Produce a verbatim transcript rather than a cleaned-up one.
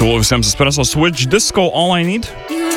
So, Sam's Espresso Switch Disco All I Need.